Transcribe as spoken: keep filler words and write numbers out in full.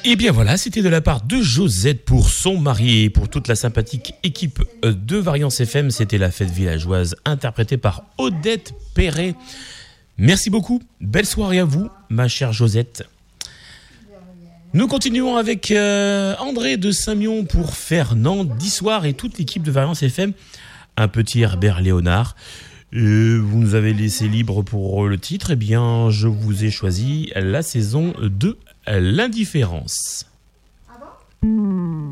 Et bien voilà, c'était de la part de Josette pour son mari et pour toute la sympathique équipe de Variance F M. C'était la fête villageoise interprétée par Odette Perret. Merci beaucoup, belle soirée à vous, ma chère Josette. Nous continuons avec euh, André de Saint-Mion pour Fernand Dissoir et toute l'équipe de Variance F M. Un petit Herbert Léonard. Euh, vous nous avez laissé libre pour le titre. Eh bien, je vous ai choisi la saison de L'indifférence.